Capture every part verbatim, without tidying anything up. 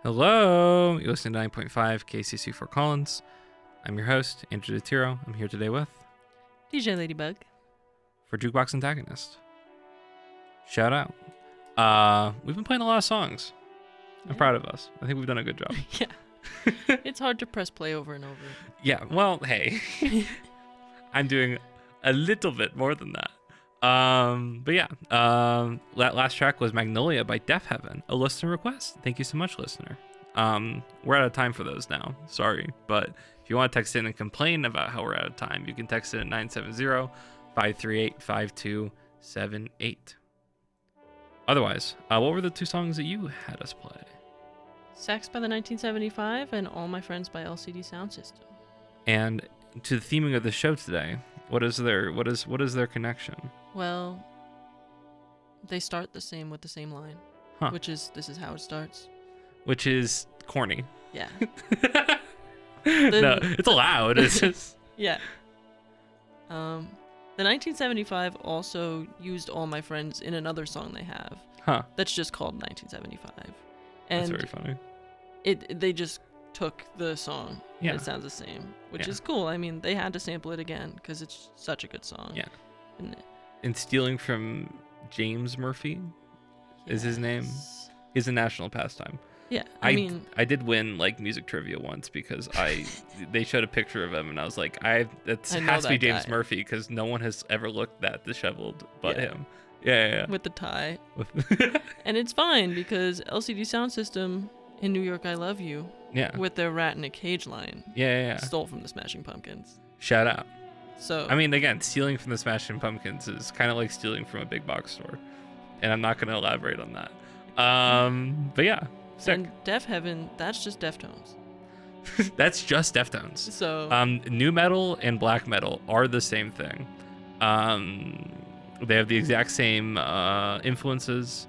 Hello, you're listening to nine point five K C C Fort Collins. I'm your host, Andrew DeTiro. I'm here today with D J Ladybug for Jukebox Antagonist. Shout out. Uh, we've been playing a lot of songs. I'm Yeah. proud of us. I think we've done a good job. Yeah. It's hard to press play over and over. Yeah, well, hey. I'm doing a little bit more than that. Um, but yeah, um, that last track was Magnolia by Deafheaven, a listener request. Thank you so much, listener. Um, we're out of time for those now. Sorry, but if you want to text in and complain about how we're out of time, you can text in at nine seven zero, five three eight, five two seven eight. Otherwise, uh, what were the two songs that you had us play? Sex by the nineteen seventy-five and All My Friends by L C D Sound System. And to the theming of the show today, what is their what is what is their connection? Well, they start the same with the same line, Huh. which is "This is how it starts." Which is corny. Yeah. No, it's allowed. It's just Yeah. Um, the nineteen seventy-five also used "All My Friends" in another song they have. huh. That's just called nineteen seventy-five. That's And very funny. it they just took the song. Yeah. It sounds the same, which Yeah. is cool. I mean, they had to sample it again because it's such a good song. Yeah. And And stealing from James Murphy is his name. yes. Is a national pastime. Yeah, I, I, mean, I did win like music trivia once because I they showed a picture of him and I was like, I that I know has to be that James guy. Murphy because no one has ever looked that disheveled but Yeah. him. Yeah, yeah, with the tie. yeah. And it's fine because L C D Sound System in New York I Love You yeah. with their Rat in a Cage line Yeah, yeah, yeah. stole from the Smashing Pumpkins. Shout out. So I mean, again, stealing from the Smashing Pumpkins is kind of like stealing from a big box store, and I'm not going to elaborate on that. Um, but yeah, sick. and Deafheaven, that's just Deftones. That's just Deftones. So Um, new metal and black metal are the same thing. Um, they have the exact same uh, influences,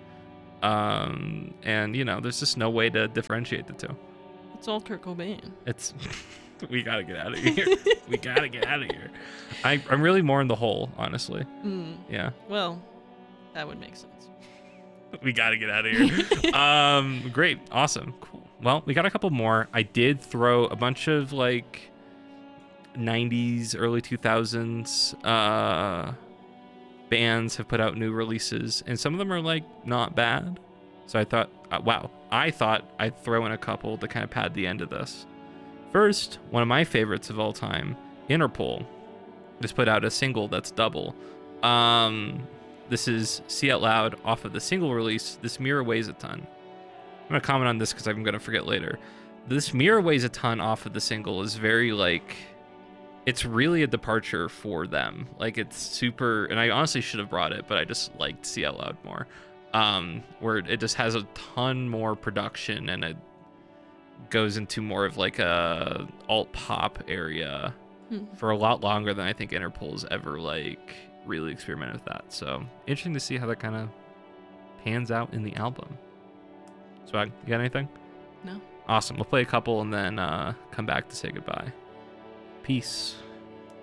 um, and you know, there's just no way to differentiate the two. it's all Kurt Cobain. It's we gotta get out of here. we gotta get out of here. I, I'm really more in the hole, honestly. Mm, Yeah. well, that would make sense. We gotta get out of here. um, great, awesome, cool. Well, we got a couple more. I did throw a bunch of like nineties, early two thousands uh, bands have put out new releases, and some of them are like not bad. So I thought, uh, wow, I thought I'd throw in a couple to kind of pad the end of this. First, one of my favorites of all time, Interpol, just put out a single that's double. Um, This is See Out Loud off of the single release, This Mirror Weighs a Ton. I'm going to comment on this because I'm going to forget later. This Mirror Weighs a Ton off of the single is very like, it's really a departure for them. Like it's super, and I honestly should have brought it, but I just liked See Out Loud more. Um, where it just has a ton more production and it goes into more of like a alt pop area Hmm. for a lot longer than I think Interpol's ever like really experimented with that. So interesting to see how that kind of pans out in the album. Swag, you got anything? No. Awesome. We'll play a couple and then uh, come back to say goodbye. Peace.